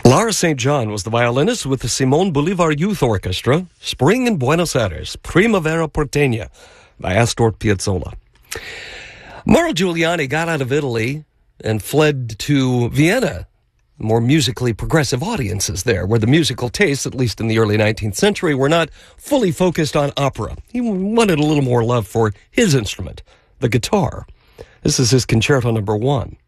Lara St. John was the violinist with the Simón Bolívar Youth Orchestra, Spring in Buenos Aires, Primavera Porteña, by Astor Piazzolla. Mauro Giuliani got out of Italy and fled to Vienna. More musically progressive audiences there, where the musical tastes, at least in the early 19th century, were not fully focused on opera. He wanted a little more love for his instrument, the guitar. This is his Concerto No. 1.